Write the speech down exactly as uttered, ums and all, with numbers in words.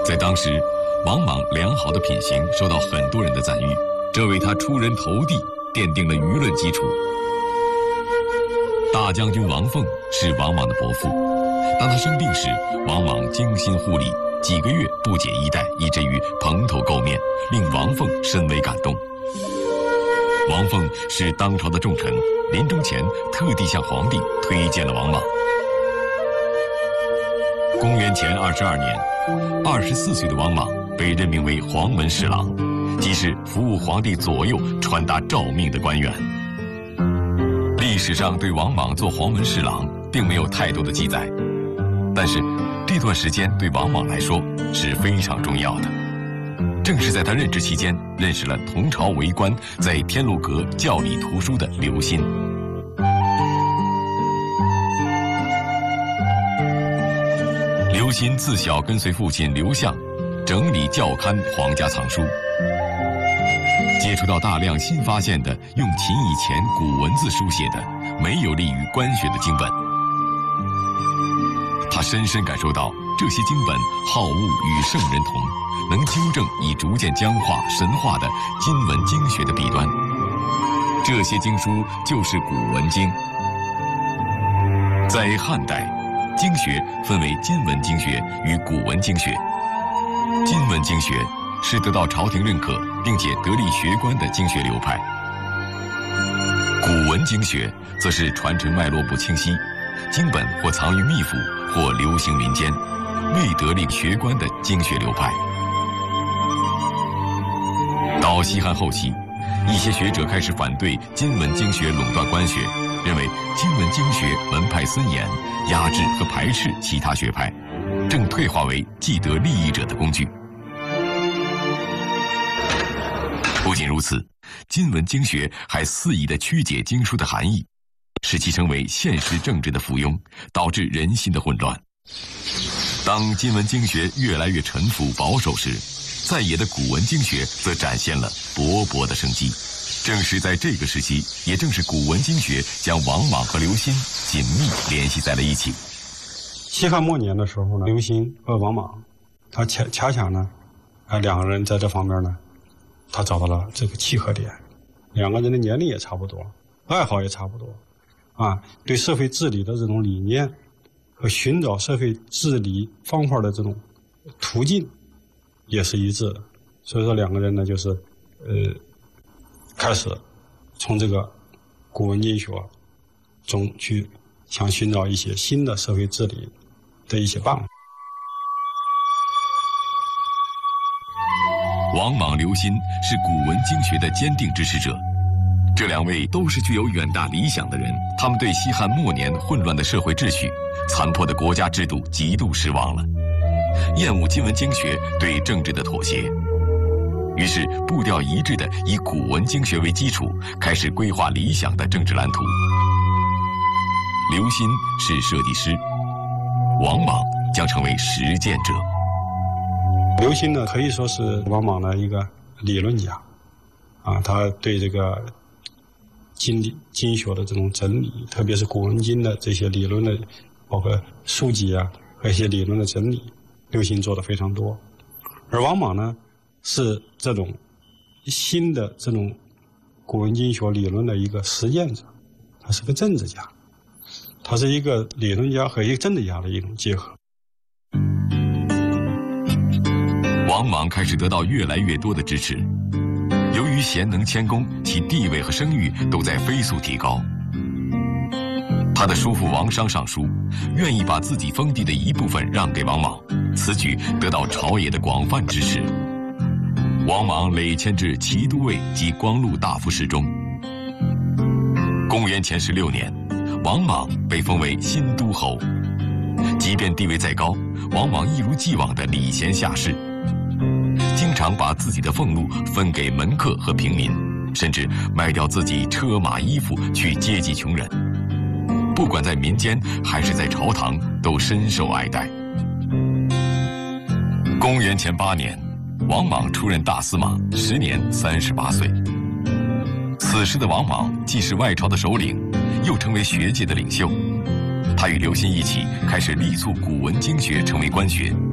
在当时，王莽良好的品行受到很多人的赞誉，这为他出人头地奠定了舆论基础。大将军王凤是王莽的伯父，当他生病时，王莽精心护理，几个月不解衣带，以至于蓬头垢面，令王凤深为感动。王凤是当朝的重臣，临终前特地向皇帝推荐了王莽。公元前二十二年，二十四岁的王莽被任命为黄门侍郎，即是服务皇帝左右、传达诏命的官员。历史上对王莽做黄门侍郎并没有太多的记载，但是这段时间对王莽来说是非常重要的。正是在他任职期间，认识了同朝为官，在天禄阁教理图书的刘歆。刘歆自小跟随父亲刘向整理校勘皇家藏书，接触到大量新发现的用秦以前古文字书写的没有利于官学的经本。他深深感受到这些经本好恶与圣人同，能纠正已逐渐僵化神化的今文经学的弊端。这些经书就是古文经。在汉代，经学分为今文经学与古文经学。今文经学是得到朝廷认可并且得力学官的经学流派，古文经学则是传承脉络不清晰，经本或藏于秘府或流行民间，未得力学官的经学流派。到西汉后期，一些学者开始反对今文经学垄断官学，认为今文经学门派森严，压制和排斥其他学派，正退化为既得利益者的工具。不仅如此，今文经学还肆意地曲解经书的含义，使其成为现实政治的附庸，导致人心的混乱。当今文经学越来越陈腐保守时，在野的古文经学则展现了勃勃的生机。正是在这个时期，也正是古文经学将王莽和刘歆紧密联系在了一起。 西汉末年的时候呢，刘歆和王莽，他恰恰恰呢，啊，两个人在这方面呢，他找到了这个契合点。两个人的年龄也差不多，爱好也差不多，啊，对社会治理的这种理念和寻找社会治理方法的这种途径也是一致的。所以说，两个人呢，就是呃，开始从这个古文经学中去想寻找一些新的社会治理的一些办法。 王莽、刘歆是古文经学的坚定支持者，这两位都是具有远大理想的人，他们对西汉末年混乱的社会秩序、残破的国家制度极度失望了，厌恶今文经学对政治的妥协，于是步调一致地以古文经学为基础，开始规划理想的政治蓝图。刘歆是设计师，王莽将成为实践者。 刘歆呢，可以说是王莽的一个理论家，啊，他对这个经理经学的这种整理，特别是古文经的这些理论的，包括书籍啊和一些理论的整理，刘歆做的非常多。而王莽呢，是这种新的这种古文经学理论的一个实践者，他是个政治家，他是一个理论家和一个政治家的一种结合。 王莽开始得到越来越多的支持，由于贤能谦恭，其地位和声誉都在飞速提高。他的叔父王商上书，愿意把自己封地的一部分让给王莽，此举得到朝野的广泛支持。王莽累迁至骑都尉及光禄大夫侍中。公元前十六年，王莽被封为新都侯。即便地位再高，王莽一如既往的礼贤下士，经常把自己的俸禄分给门客和平民，甚至卖掉自己车马衣服去接济穷人。不管在民间还是在朝堂，都深受爱戴。公元前八年，王莽出任大司马，时年三十八岁。此时的王莽既是外朝的首领，又成为学界的领袖。他与刘歆一起开始力促古文经学成为官学，